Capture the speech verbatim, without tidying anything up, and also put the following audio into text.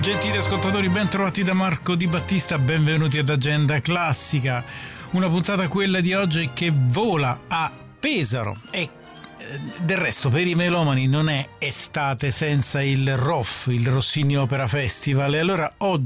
Gentili ascoltatori, ben trovati da Marco Di Battista, benvenuti ad Agenda Classica. Una puntata, quella di oggi, che vola a Pesaro e del resto per i melomani non è estate senza il R O F, il Rossini Opera Festival, e allora oggi